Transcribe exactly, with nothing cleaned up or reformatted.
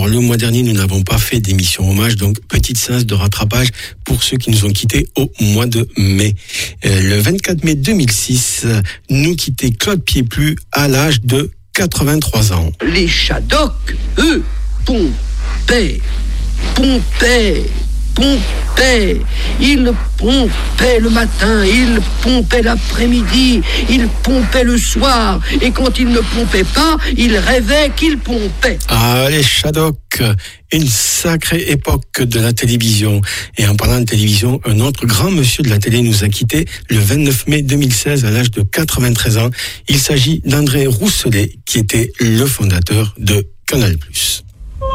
le mois dernier, nous n'avons pas fait d'émission hommage, donc petite séance de rattrapage pour ceux qui nous ont quittés au mois de mai. Euh, le vingt-quatre mai deux mille six, nous quittait Claude Pieplu à l'âge de quatre-vingt-trois ans. Les Shadocks, eux, pompaient, pompaient, pompaient. Ils pompaient le matin, ils pompaient l'après-midi, ils pompaient le soir. Et quand ils ne pompaient pas, ils rêvaient qu'ils pompaient. Ah, les Shadocks, une sacrée époque de la télévision. Et en parlant de télévision, un autre grand monsieur de la télé nous a quittés le vingt-neuf mai deux mille seize à l'âge de quatre-vingt-treize ans. Il s'agit d'André Rousselet, qui était le fondateur de Canal plus.